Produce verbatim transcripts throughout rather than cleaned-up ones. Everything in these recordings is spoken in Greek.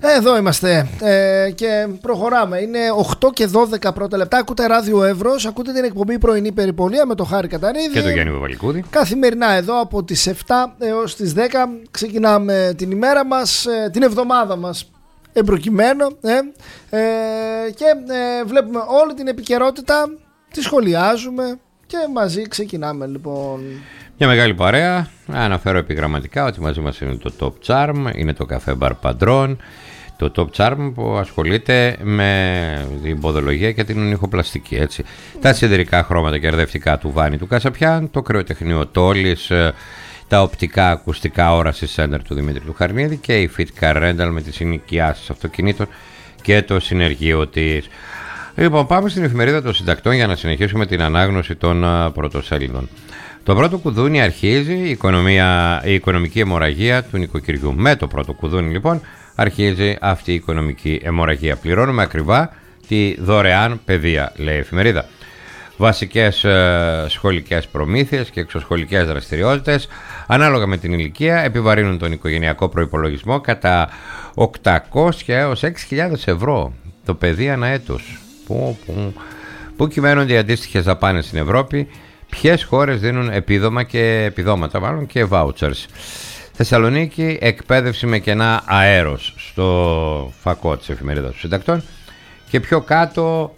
Εδώ είμαστε ε, και προχωράμε. Είναι οκτώ και δώδεκα πρώτα λεπτά. Ακούτε Ράδιο Εύρος, ακούτε την εκπομπή Πρωινή Περιπολία με τον Χάρη Καταρίδη και τον Γιάννη Παπαλικούδη. Καθημερινά εδώ από τις επτά έως τις δέκα ξεκινάμε την ημέρα μας, ε, την εβδομάδα μας εμπροκειμένο ε, ε, και ε, βλέπουμε όλη την επικαιρότητα, τη σχολιάζουμε και μαζί ξεκινάμε λοιπόν. Μια μεγάλη παρέα. Αναφέρω επιγραμματικά ότι μαζί μας είναι το Top Charm, είναι το καφέ Μπαρ Παντρών, το Top Charm που ασχολείται με την ποδολογία και την ηχοπλαστική, έτσι. Mm. Τα σιδερικά χρώματα και αρδευτικά του Βάνη του Κασαπιάν, το κρεοτεχνείο Τόλης, τα οπτικά ακουστικά όραση Center του Δημήτρη του Χαρνίδη και η Fit Car Rental με τις ενοικιάσεις αυτοκινήτων και το συνεργείο της. Λοιπόν, πάμε στην εφημερίδα των συντακτών για να συνεχίσουμε την ανάγνωση των πρωτοσέλιδων. Το πρώτο κουδούνι αρχίζει η, οικονομία, η οικονομική αιμορραγία του νοικοκυριού. Με το πρώτο κουδούνι λοιπόν αρχίζει αυτή η οικονομική αιμορραγία. Πληρώνουμε ακριβά τη δωρεάν παιδεία, λέει η εφημερίδα. Βασικές ε, σχολικές προμήθειες και εξωσχολικές δραστηριότητες ανάλογα με την ηλικία επιβαρύνουν τον οικογενειακό προϋπολογισμό κατά οκτακόσια έως έξι χιλιάδες ευρώ το παιδί ανά έτος. Που, που, που κυμαίνονται οι αντίστοιχες δαπάνες στην Ευρώπη. Ποιες χώρες δίνουν επίδομα και επιδόματα μάλλον και vouchers. Θεσσαλονίκη, εκπαίδευση με κενά αέρος στο φακό της εφημερίδας των συντακτών. Και πιο κάτω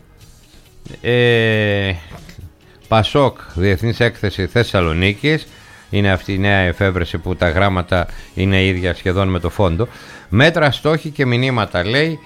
ε, Πασόκ, Διεθνής Έκθεση Θεσσαλονίκης. Είναι αυτή η νέα εφεύρεση που τα γράμματα είναι ίδια σχεδόν με το φόντο. Μέτρα, στόχοι και μηνύματα, λέει.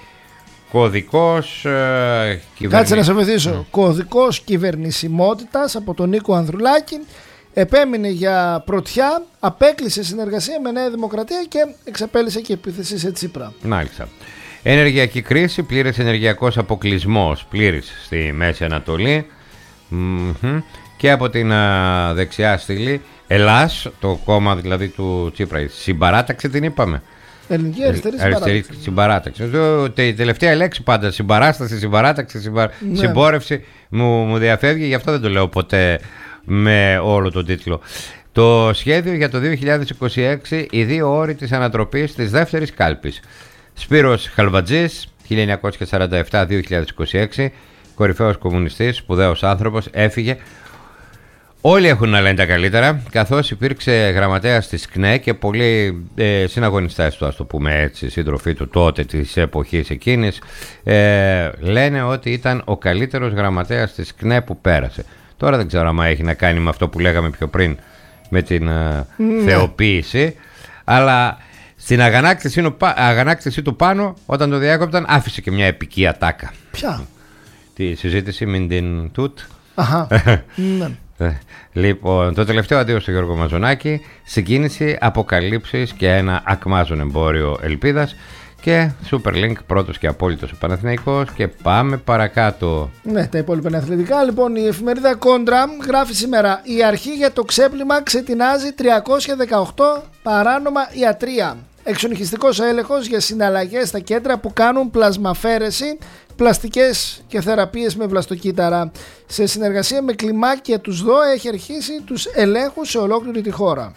Κωδικός ε, κυβερνη... Κάτσε να σε βοηθήσω. Mm. Κωδικός κυβερνησιμότητας από τον Νίκο Ανδρουλάκη. Επέμεινε για πρωτιά, απέκλεισε συνεργασία με Νέα Δημοκρατία και εξαπέλυσε και επίθεση σε Τσίπρα. Μάλιστα. Ενεργειακή κρίση, πλήρης ενεργειακός αποκλεισμός, πλήρης στη Μέση Ανατολή. Mm-hmm. Και από την α, δεξιά στήλη, Ελλάς, το κόμμα δηλαδή του Τσίπρα. Συμπαράταξη την είπαμε. Ελληνική αριστερή συμπαράταξη. συμπαράταξη. Η τελευταία λέξη πάντα, συμπαράσταση, συμπαράταξη, συμπα... ναι. συμπόρευση, μου, μου διαφεύγει, γι' αυτό δεν το λέω ποτέ με όλο τον τίτλο. Το σχέδιο για το δύο χιλιάδες είκοσι έξι, οι δύο όροι της ανατροπής της δεύτερης κάλπης. Σπύρος Χαλβατζής, χίλια εννιακόσια σαράντα επτά με δύο χιλιάδες είκοσι έξι, κορυφαίος κομμουνιστής, σπουδαίος άνθρωπος, έφυγε. Όλοι έχουν να λένε τα καλύτερα, καθώς υπήρξε γραμματέας της ΚΝΕ και πολλοί ε, συναγωνιστές του, ας το πούμε έτσι, σύντροφοί του τότε της εποχής εκείνης, ε, λένε ότι ήταν ο καλύτερος γραμματέας της ΚΝΕ που πέρασε. Τώρα δεν ξέρω αν έχει να κάνει με αυτό που λέγαμε πιο πριν, με την ε, ναι. θεοποίηση, αλλά στην αγανάκτηση, αγανάκτηση του πάνω, όταν το διάκοπταν, άφησε και μια επική ατάκα. Ποια? Τη συζήτηση μην την τούτ. Αχα, ναι. Λοιπόν, το τελευταίο αντίο στο Γιώργο Μαζονάκη, συγκίνηση, αποκαλύψεις και ένα ακμάζον εμπόριο ελπίδας και Superlink πρώτος και απόλυτος ο Παναθηναϊκός. Και πάμε παρακάτω. Ναι, τα υπόλοιπα είναι αθλητικά. Λοιπόν, η εφημερίδα Κόντρα γράφει σήμερα: η αρχή για το ξέπλυμα ξετινάζει τριακόσια δεκαοκτώ παράνομα ιατρεία. Εξονυχιστικός έλεγχος για συναλλαγές στα κέντρα που κάνουν πλασμαφέρεση, πλαστικές και θεραπείες με βλαστοκύτταρα. Σε συνεργασία με κλιμάκια του ΣΔΟΕ έχει αρχίσει τους ελέγχους σε ολόκληρη τη χώρα.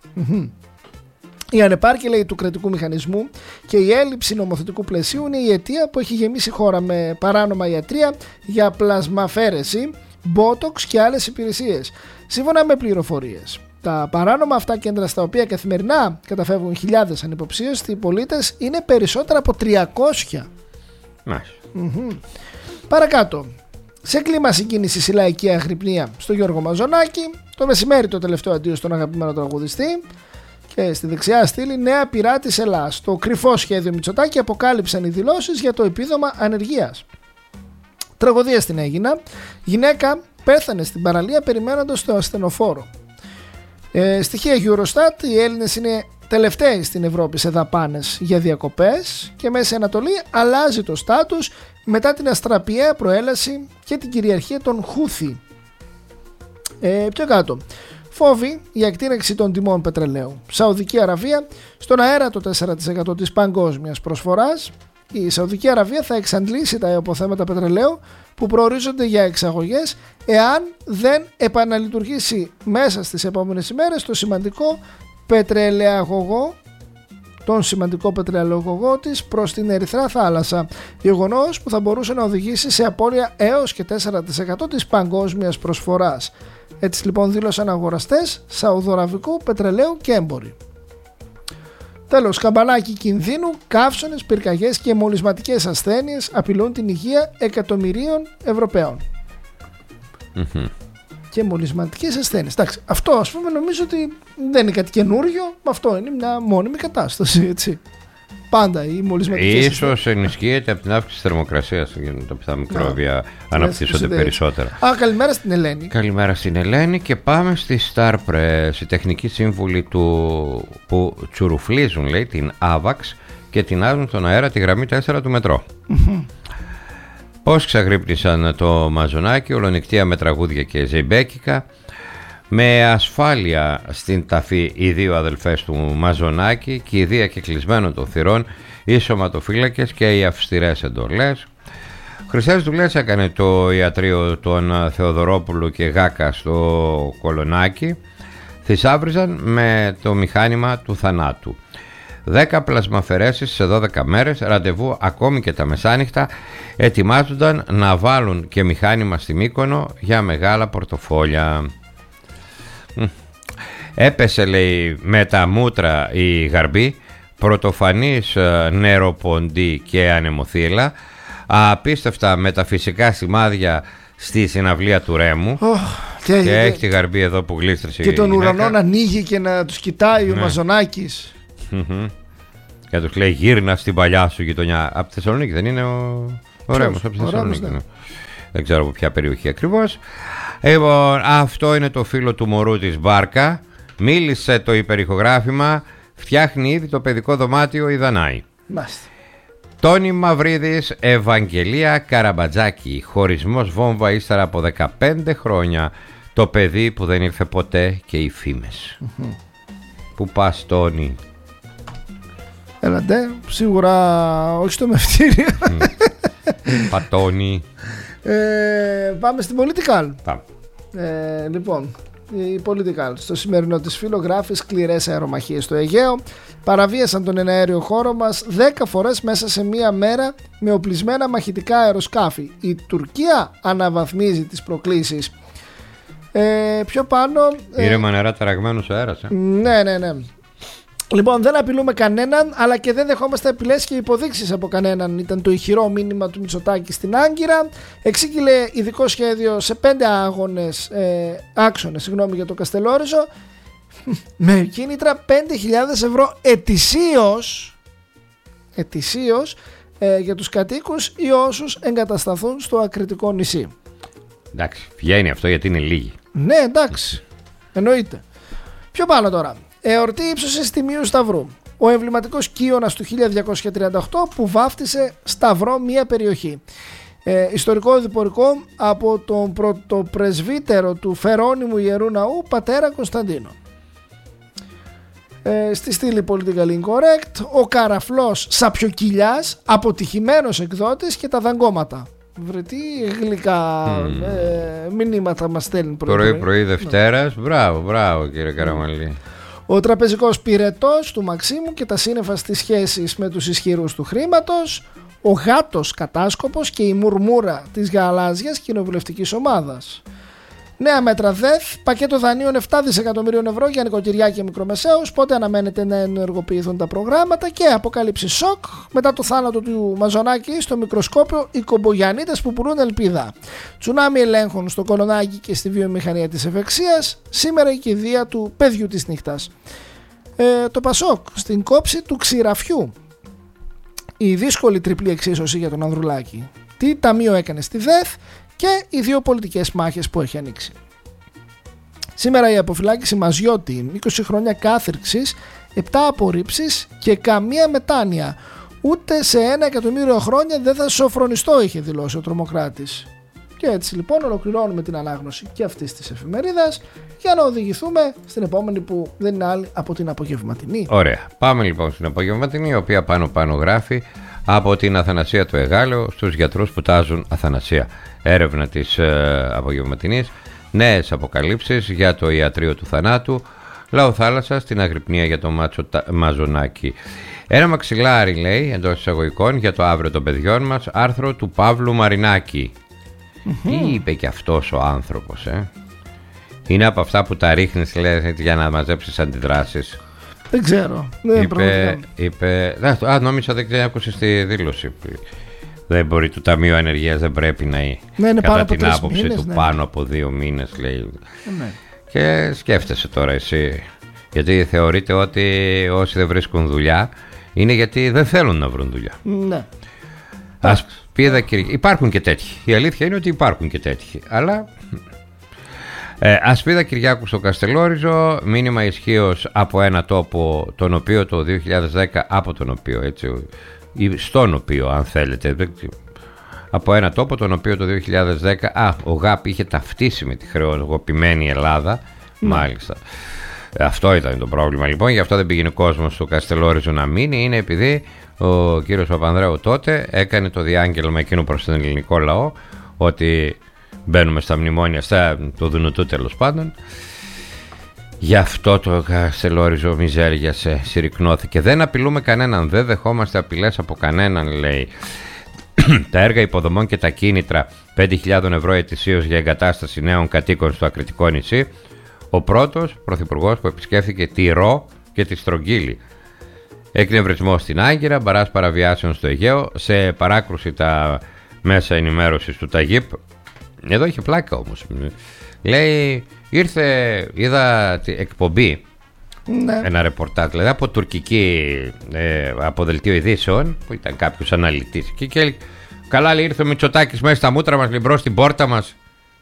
Η ανεπάρκεια, λέει, του κρατικού μηχανισμού και η έλλειψη νομοθετικού πλαισίου είναι η αιτία που έχει γεμίσει η χώρα με παράνομα ιατρεία για πλασμαφέρεση, μπότοξ και άλλες υπηρεσίες. Σύμφωνα με πληροφορίες, τα παράνομα αυτά κέντρα, στα οποία καθημερινά καταφεύγουν χιλιάδες ανυποψίωστοι πολίτες, είναι περισσότερα από τριακόσια. Mm-hmm. Παρακάτω, σε κλίμα συγκίνησης η λαϊκή αγρυπνία στο Γιώργο Μαζονάκη, το μεσημέρι το τελευταίο αντίο στον αγαπημένο τραγουδιστή. Και στη δεξιά στήλη, νέα πυρά της Ελλάς. Το κρυφό σχέδιο Μητσοτάκη αποκάλυψαν οι δηλώσεις για το επίδομα ανεργίας. Τραγωδία στην Αίγινα. Γυναίκα πέθανε στην παραλία περιμένοντας το ασθενοφόρο. Ε, στοιχεία Eurostat, οι Έλληνες είναι τελευταίοι στην Ευρώπη σε δαπάνες για διακοπές και Μέση Ανατολή αλλάζει το στάτους μετά την αστραπιαία προέλαση και την κυριαρχία των Χούθι. Ε, πιο κάτω. Φόβη για εκτείναξη των τιμών πετρελαίου. Σαουδική Αραβία στον αέρα το τέσσερα τοις εκατό της παγκόσμιας προσφοράς. Η Σαουδική Αραβία θα εξαντλήσει τα αποθέματα πετρελαίου που προορίζονται για εξαγωγές εάν δεν επαναλειτουργήσει μέσα στις επόμενες ημέρες το σημαντικό πετρελαιαγωγό τον σημαντικό πετρελαιογωγό της προς την Ερυθρά θάλασσα, γεγονός που θα μπορούσε να οδηγήσει σε απώλεια έως και τέσσερα τοις εκατό της παγκόσμιας προσφοράς. Έτσι λοιπόν δήλωσαν αγοραστές σαουδοραβικού πετρελαίου και έμποροι. Τέλος, καμπανάκι κινδύνου, καύσωνες, πυρκαγιές και μολυσματικές ασθένειες απειλούν την υγεία εκατομμυρίων Ευρωπαίων. Mm-hmm. Και μολυσματικές ασθένειες. Εντάξει, αυτό ας πούμε νομίζω ότι δεν είναι κάτι καινούριο, αυτό είναι μια μόνιμη κατάσταση, έτσι. Πάντα οι μολυσματικές Ίσως ασθένειες. ενισχύεται από την αύξηση της θερμοκρασίας, γιατί τα μικρόβια αναπτύσσονται περισσότερα. Α, καλημέρα στην Ελένη. Καλημέρα στην Ελένη και πάμε στη Star Press. Οι τεχνικοί σύμβουλοι του που τσουρουφλίζουν, λέει, την Άβαξ και την άζουν στον αέρα τη γραμμή τέσσερα του μετρό. Mm-hmm. Πώς ξαγρύπνησαν το μαζονάκι, ολονυχτία με τραγούδια και ζεϊμπέκικα. Με ασφάλεια στην ταφή οι δύο αδελφές του Μαζονάκη και η δία και κλεισμένων των θυρών, οι σωματοφύλακες και οι αυστηρές εντολές. Χρυσές δουλειές έκανε το ιατρείο των Θεοδωρόπουλου και Γάκα στο Κολονάκι. Θησάβριζαν με το μηχάνημα του θανάτου. δέκα πλασμαφαιρέσεις σε δώδεκα μέρες, ραντεβού ακόμη και τα μεσάνυχτα, ετοιμάζονταν να βάλουν και μηχάνημα στη Μύκονο για μεγάλα πορτοφόλια. Έπεσε, λέει, με τα μούτρα η Γαρμπή, πρωτοφανής νεροποντή και ανεμοθύλα, απίστευτα μεταφυσικά σημάδια στη συναυλία του Ρέμου. Oh, και, και έχει τη Γαρμπή εδώ που γλίστρησε και τον γυναίκα. ουρανό να ανοίγει και να τους κοιτάει, ναι, ο Μαζονάκης. Mm-hmm. Και τους λέει γύρνα στην παλιά σου γειτονιά. Από τη Θεσσαλονίκη δεν είναι ο, ο Ρέμος? Από τη Θεσσαλονίκη, ναι. Δεν ξέρω από ποια περιοχή ακριβώς. Λοιπόν, αυτό είναι το φίλο του μωρού της Μπάρκα. Μίλησε το υπερηχογράφημα. Φτιάχνει ήδη το παιδικό δωμάτιο η Δανάη. Μάλιστα. Τόνι Μαυρίδης, Ευαγγελία Καραμπατζάκη. Χωρισμός βόμβα ύστερα από δεκαπέντε χρόνια. Το παιδί που δεν ήρθε ποτέ και οι φήμες. Mm-hmm. Πού πας, Τόνι? Έλατε, σίγουρα όχι στο μευτήριο. Mm. Πατώνει. Ε, πάμε στην Political. Πάμε. Ε, λοιπόν, η Political στο σημερινό της φύλλο γράφει σκληρές αερομαχίες στο Αιγαίο. Παραβίασαν τον εναέριο χώρο μας δέκα φορές μέσα σε μία μέρα με οπλισμένα μαχητικά αεροσκάφη. Η Τουρκία αναβαθμίζει τις προκλήσεις. Ε, πιο πάνω... Ήρεμα νερά, ταραγμένος αέρας. Ε. Ναι, ναι, ναι. Λοιπόν, δεν απειλούμε κανέναν, αλλά και δεν δεχόμαστε απειλές και υποδείξεις από κανέναν. Ήταν το ηχηρό μήνυμα του Μητσοτάκη στην Άγκυρα. Εξήγηλε ειδικό σχέδιο σε πέντε άγονες, ε, άξονες συγγνώμη, για το Καστελόριζο με κίνητρα πέντε χιλιάδες ευρώ ετησίως, ετησίως ε, για τους κατοίκους ή όσους εγκατασταθούν στο ακριτικό νησί. Εντάξει, βγαίνει αυτό γιατί είναι λίγοι. Ναι, εντάξει, εννοείται. Πιο πάνω τώρα. Εορτή ύψωσης Τιμίου Σταυρού. Ο εμβληματικός Κύωνας του χίλια διακόσια τριάντα οκτώ που βάφτισε Σταυρό μια περιοχή. Ε, ιστορικό διπορικό από τον πρωτοπρεσβύτερο του Φερόνιμου Ιερού Ναού πατέρα Κωνσταντίνο. Ε, στη στήλη Political Incorrect, ο Καραφλός Σαπιοκυλιάς, αποτυχημένος εκδότης και τα δαγκώματα. Βρε τι γλυκά mm. ε, μηνύματα μας στέλνει πρωί πρωί Δευτέρας. Μπράβο, μπράβο κύριε Καραμαλή. Ο τραπεζικός πυρετός του Μαξίμου και τα σύννεφα στις σχέσεις με τους ισχυρούς του χρήματος. Ο γάτος κατάσκοπος και η μουρμούρα της γαλάζιας κοινοβουλευτικής ομάδας. Νέα μέτρα ΔΕΘ, πακέτο δανείων επτά δισεκατομμυρίων ευρώ για νοικοκυριά και μικρομεσαίους. Πότε αναμένεται να ενεργοποιηθούν τα προγράμματα? Και αποκάλυψη σοκ μετά το θάνατο του Μαζονάκη στο μικροσκόπιο, οι κομπογιανίτες που πουλούν ελπίδα. Τσουνάμι ελέγχων στο Κολονάκι και στη βιομηχανία της ευεξίας. Σήμερα η κηδεία του παιδιού της νύχτας. Ε, το Πασόκ στην κόψη του ξηραφιού. Η δύσκολη τριπλή εξίσωση για τον Ανδρουλάκη. Τι ταμείο έκανε στη ΔΕΘ και οι δύο πολιτικές μάχες που έχει ανοίξει. Σήμερα η αποφυλάκηση Μαζιώτη, είκοσι χρόνια κάθυρξης, επτά απορρίψεις και καμία μετάνοια. Ούτε σε ένα εκατομμύριο χρόνια δεν θα σοφρονιστώ, είχε δηλώσει ο τρομοκράτης. Και έτσι λοιπόν ολοκληρώνουμε την ανάγνωση και αυτής της εφημερίδας για να οδηγηθούμε στην επόμενη που δεν είναι άλλη από την απογευματινή. Ωραία. Πάμε λοιπόν στην απογευματινή, η οποία πάνω πάνω γράφει από την Αθανασία του Εγάλεο στους γιατρούς που τάζουν Αθανασία. Έρευνα της ε, απογευματινής. Νέες αποκαλύψεις για το ιατρείο του θανάτου. Λαοθάλασσα στην αγρυπνία για το Μαζονάκη. Ένα μαξιλάρι, λέει, εντός εισαγωγικών, για το αύριο των παιδιών μας, άρθρο του Παύλου Μαρινάκη. Mm-hmm. Τι είπε και αυτός ο άνθρωπος, ε? Είναι από αυτά που τα ρίχνεις, λέει, για να μαζέψεις αντιδράσεις. Δεν ξέρω. Δεν είπε, είπε, α, νόμιζα δεν ξέρω, άκουσες τη δήλωση. Δεν μπορεί, το Ταμείο Ανεργίας δεν πρέπει να είναι, ναι, είναι κατά την άποψη μήνες, του, ναι. πάνω από δύο μήνες, λέει. Ναι. Και σκέφτεσαι τώρα εσύ, γιατί θεωρείται ότι όσοι δεν βρίσκουν δουλειά είναι γιατί δεν θέλουν να βρουν δουλειά. Ναι. Ασπίδα, υπάρχουν και τέτοιοι. Η αλήθεια είναι ότι υπάρχουν και τέτοιοι. Αλλά ε, Ασπίδα Κυριάκου στο Καστελόριζο, μήνυμα ισχύως από ένα τόπο, τον οποίο το δύο χιλιάδες δέκα, από τον οποίο έτσι, ή στον οποίο αν θέλετε, από ένα τόπο τον οποίο το δύο χιλιάδες δέκα, α, ο ΓΑΠ είχε ταυτίσει με τη χρεογοποιημένη Ελλάδα, mm. μάλιστα. Αυτό ήταν το πρόβλημα λοιπόν, γι' αυτό δεν πήγαινε κόσμος στο Καστελόριζο να μείνει, είναι επειδή ο κύριος Παπανδρέου τότε έκανε το διάγγελμα εκείνο προς τον ελληνικό λαό ότι μπαίνουμε στα μνημόνια, στα το Δουνουτού τέλος πάντων. Γι' αυτό το Καστελόριζο μιζέριασε, συρρυκνώθηκε. Δεν απειλούμε κανέναν, δεν δεχόμαστε απειλές από κανέναν, λέει. Τα έργα υποδομών και τα κίνητρα, πέντε χιλιάδες ευρώ ετησίως για εγκατάσταση νέων κατοίκων στο Ακριτικό νησί. Ο πρώτος πρωθυπουργός που επισκέφθηκε τη Ρο και τη Στρογγύλη. Εκνευρισμό στην Άγκυρα, μπαράς παραβιάσεων στο Αιγαίο, σε παράκρουση τα μέσα ενημέρωσης του Ταγίπ. Εδώ είχε πλάκα όμως. Λέει, ήρθε, είδα την εκπομπή, ναι. ένα ρεπορτάζ, δηλαδή από τουρκική, ε, από δελτίο ειδήσεων, που ήταν κάποιος αναλυτής. Και, και καλά, λέει, ήρθε ο Μητσοτάκης μέσα στα μούτρα μας, μπρος στην πόρτα μας.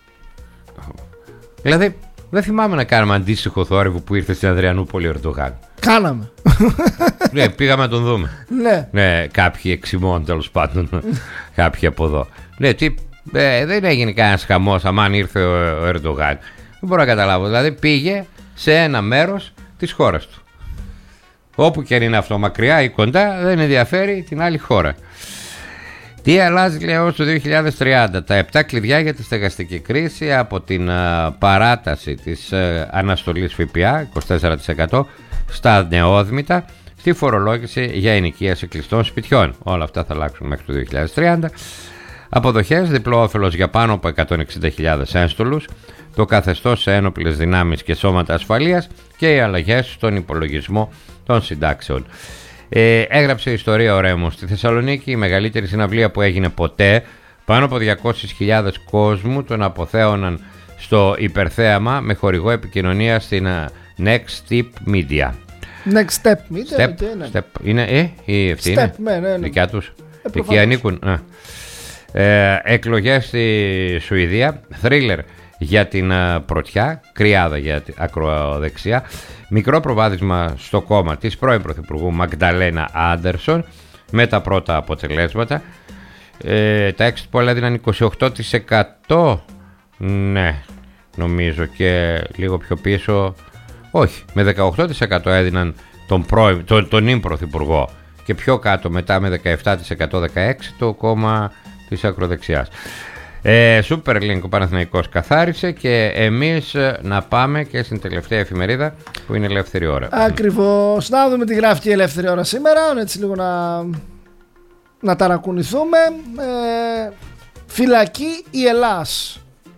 Δηλαδή, δεν θυμάμαι να κάνουμε αντίστοιχο θόρυβο που ήρθε στην Αδριανούπολη ο Ερντογάν. Κάναμε. Ναι, πήγαμε να τον δούμε. Ναι. Ναι, κάποιοι εξημών τέλος πάντων. Κάποιοι από εδώ. Ναι, τι, ε, δεν έγινε κανένας χαμός αμάν ήρθε ο, ο Ερντογάν. Δεν μπορώ να καταλάβω. Δηλαδή πήγε σε ένα μέρος της χώρας του. Όπου και αν είναι αυτό, μακριά ή κοντά, δεν ενδιαφέρει την άλλη χώρα. Τι αλλάζει, λέει, ως το δύο χιλιάδες τριάντα. Τα επτά κλειδιά για τη στεγαστική κρίση, από την α, παράταση της α, αναστολής ΦΠΑ είκοσι τέσσερα τοις εκατό στα νεόδμητα, στη φορολόγηση για ενοικίαση κλειστών σπιτιών. Όλα αυτά θα αλλάξουν μέχρι το δύο χιλιάδες τριάντα. Αποδοχές, διπλό όφελος για πάνω από εκατόν εξήντα χιλιάδες ένστολους, το καθεστώς σε ένοπλες δυνάμεις και σώματα ασφαλείας και οι αλλαγές στον υπολογισμό των συντάξεων. Ε, έγραψε ιστορία ο Ρέμος στη Θεσσαλονίκη, η μεγαλύτερη συναυλία που έγινε ποτέ. Πάνω από διακόσιες χιλιάδες κόσμου τον αποθέωναν στο υπερθέαμα με χορηγό επικοινωνία στην uh, Next Step Media. Next Step Media. Step, είναι. Step, είναι ε, ή αυτή Step, είναι ναι, ναι, ναι. δικιά τους. Ε, εκεί ανήκουν. Ε. Ε, εκλογές στη Σουηδία, θρίλερ για την uh, πρωτιά, κρυάδα για την ακροδεξιά, μικρό προβάδισμα στο κόμμα της πρώην Πρωθυπουργού Μαγνταλένα Άντερσον με τα πρώτα αποτελέσματα. Ε, τα exit poll έδιναν είκοσι οκτώ τοις εκατό, ναι, νομίζω, και λίγο πιο πίσω, όχι, με δεκαοκτώ τοις εκατό έδιναν τον, πρώην, τον, τον ήμ Πρωθυπουργό, και πιο κάτω μετά με δεκαεπτά τοις εκατό δεκαέξι τοις εκατό το κόμμα της ακροδεξιάς. Ε, Super Link ο Παναθηναϊκός καθάρισε, και εμείς να πάμε και στην τελευταία εφημερίδα που είναι Ελεύθερη Ώρα. Ακριβώς. Να δούμε τι γράφει και η Ελεύθερη Ώρα σήμερα, έτσι λίγο να, να ταρακουνηθούμε. ε, Φυλακή η Ελλάς,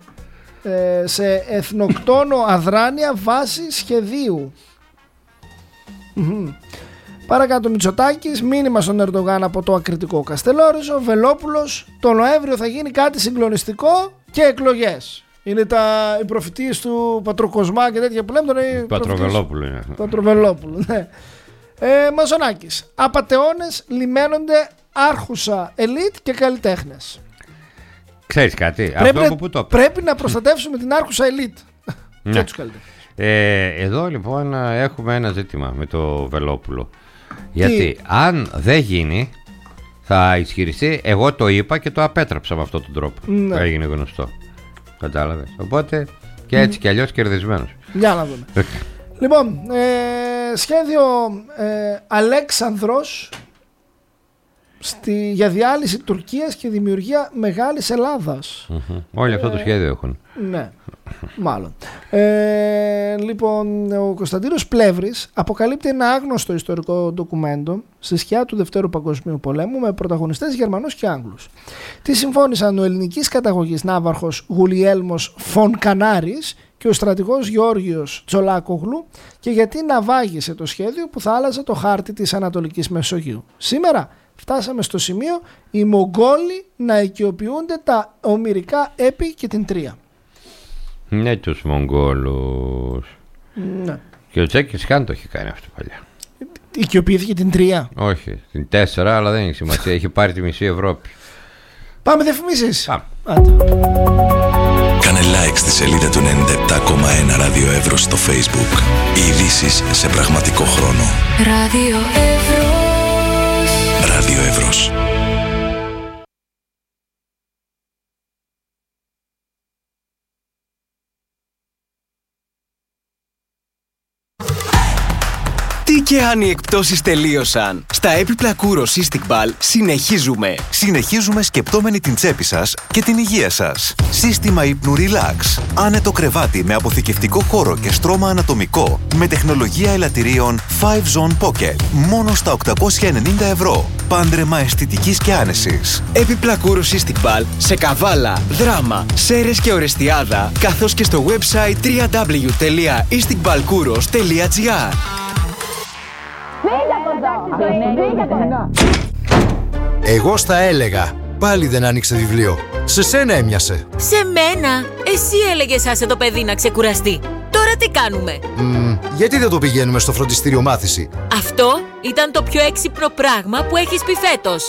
ε, σε εθνοκτόνο αδράνεια βάση σχεδίου. Παρακάτω Μητσοτάκης, μήνυμα στον Ερντογάν από το ακριτικό Καστελόριζο. Βελόπουλος, το Νοέμβριο θα γίνει κάτι συγκλονιστικό και εκλογές. Είναι τα, οι προφητείες του Πατροκοσμά και τέτοια που λέμε τώρα. Πατροβελόπουλο είναι. Πατροβελόπουλο, ναι. Ε, Μαζονάκης, απατεώνες λιμένονται άρχουσα ελίτ και καλλιτέχνες. Ξέρεις κάτι, πρέπει, αυτό που το... πρέπει να προστατεύσουμε την άρχουσα ελίτ και τους καλλιτέχνες. Ε, εδώ λοιπόν έχουμε ένα ζήτημα με το Βελόπουλο. Γιατί αν δεν γίνει, θα ισχυριστεί, εγώ το είπα και το απέτραψα με αυτόν τον τρόπο. Ναι. Έγινε γνωστό. Κατάλαβες. Οπότε και έτσι mm. και αλλιώς κερδισμένος. Για να δούμε. Λοιπόν, ε, σχέδιο ε, Αλέξανδρος στη, για διάλυση Τουρκίας και δημιουργία μεγάλης Ελλάδας. Mm-hmm. Όλοι αυτό το σχέδιο έχουν. Ναι, μάλλον. Ε, λοιπόν, ο Κωνσταντίνος Πλεύρης αποκαλύπτει ένα άγνωστο ιστορικό ντοκουμέντο στη σκιά του Δευτέρου Παγκοσμίου Πολέμου με πρωταγωνιστές Γερμανούς και Άγγλους. Τι συμφώνησαν ο ελληνικής καταγωγής ναύαρχος Γουλιέλμος Φον Κανάρης και ο στρατηγός Γεώργιος Τσολάκογλου και γιατί ναυάγησε το σχέδιο που θα άλλαζε το χάρτη της Ανατολικής Μεσογείου. Σήμερα φτάσαμε στο σημείο οι Μογγόλοι να οικειοποιούνται τα ομηρικά έπι και την Τρία. Ναι, τους Μογγόλους. Ναι. Και ο Τσέκης Χάν το έχει κάνει αυτό παλιά. Οικειοποιήθηκε την Τρία. Όχι, την τέσσερα, αλλά δεν έχει σημασία. Έχει πάρει τη μισή Ευρώπη. Πάμε διαφημίσεις. Πάμε. Κάνε like στη σελίδα του ενενήντα επτά κόμμα ένα Ράδιο Εύρος στο Facebook. Οι ειδήσεις σε πραγματικό χρόνο. Ράδιο Εύρος. Ράδιο Εύρος. Τι και αν οι εκπτώσεις τελείωσαν. Στα έπιπλα Κούρο Cystic Ball συνεχίζουμε. Συνεχίζουμε σκεπτόμενοι την τσέπη σας και την υγεία σας. Σύστημα ύπνου Relax. Άνετο κρεβάτι με αποθηκευτικό χώρο και στρώμα ανατομικό. Με τεχνολογία ελαττηρίων Five Zone Pocket. Μόνο στα οκτακόσια ενενήντα ευρώ. Πάντρεμα αισθητικής και άνεσης. Έπιπλα Κούρο Cystic Ball σε Καβάλα, Δράμα, Σέρρες και Ορεστιάδα, καθώς και στο website double-u double-u double-u τελεία isticbalkouros τελεία gr. Εγώ στα έλεγα. Πάλι δεν άνοιξε βιβλίο. Σε σένα έμοιασε. Σε μένα. Εσύ έλεγες άσε το παιδί να ξεκουραστεί. Τώρα τι κάνουμε? Mm, γιατί δεν το πηγαίνουμε στο φροντιστήριο μάθηση? Αυτό ήταν το πιο έξυπνο πράγμα που έχεις πει φέτος.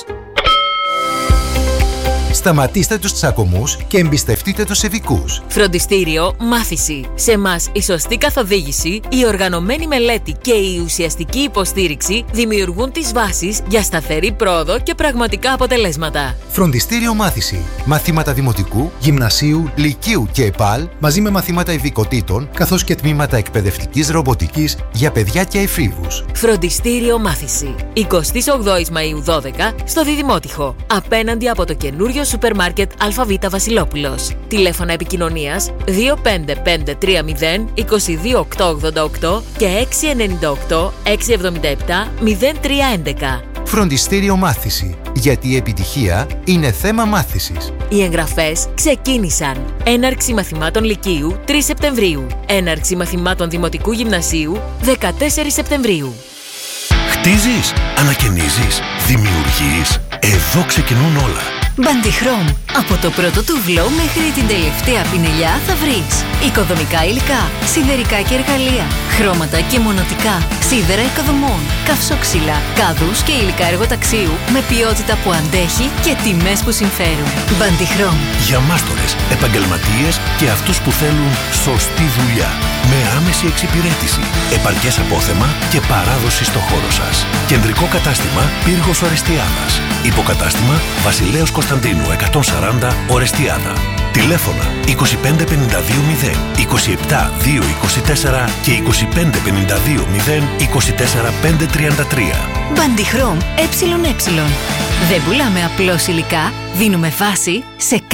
Σταματήστε τους τσακωμούς και εμπιστευτείτε τους ειδικούς. Φροντιστήριο Μάθηση. Σε εμάς η σωστή καθοδήγηση, η οργανωμένη μελέτη και η ουσιαστική υποστήριξη δημιουργούν τις βάσεις για σταθερή πρόοδο και πραγματικά αποτελέσματα. Φροντιστήριο Μάθηση. Μαθήματα δημοτικού, γυμνασίου, λυκείου και ΕΠΑΛ μαζί με μαθήματα ειδικοτήτων καθώς και τμήματα εκπαιδευτικής ρομποτικής για παιδιά και εφήβους. Φροντιστήριο Μάθηση. εικοστή όγδοη Μαΐου δώδεκα στο Διδημότυχο. Απέναντι από το καινούριο σούπερ μάρκετ ΑΒ Βασιλόπουλος. Τηλέφωνα επικοινωνίας δύο πέντε πέντε τρία μηδέν δύο δύο οκτώ ογδόντα οκτώ και έξι εννιά οκτώ έξι εβδομήντα επτά μηδέν τρία έντεκα. Φροντιστήριο Μάθηση. Γιατί η επιτυχία είναι θέμα μάθησης. Οι εγγραφές ξεκίνησαν. Έναρξη μαθημάτων Λυκείου τρεις Σεπτεμβρίου. Έναρξη μαθημάτων Δημοτικού Γυμνασίου δεκατέσσερις Σεπτεμβρίου. Χτίζεις, ανακαινίζεις, δημιουργείς. Εδώ ξεκινούν όλα. Μπαντιχρόμ. Από το πρώτο τούβλο μέχρι την τελευταία πινελιά θα βρεις οικοδομικά υλικά, σιδερικά και εργαλεία, χρώματα και μονοτικά, σίδερα οικοδομών, καυσόξυλα, κάδους και υλικά εργοταξίου με ποιότητα που αντέχει και τιμές που συμφέρουν. Μπαντιχρόμ. Για μάστορες, επαγγελματίες και αυτούς που θέλουν σωστή δουλειά. Με άμεση εξυπηρέτηση, επαρκές απόθεμα και παράδοση στο χώρο σας. Κεντρικό κατάστημα Πύργος Ορεστιάδας. Υποκατάστημα Βασιλέως Κωνσταντίνου εκατόν σαράντα Ορεστιάδα. Τηλέφωνα είκοσι πέντε πενήντα δύο μηδέν είκοσι επτά δύο είκοσι τέσσερα και είκοσι πέντε πενήντα δύο μηδέν είκοσι τέσσερα πέντε τριάντα τρία. Μπαντιχρόμ ΕΕ. Δεν πουλάμε απλώς υλικά, δίνουμε βάση σε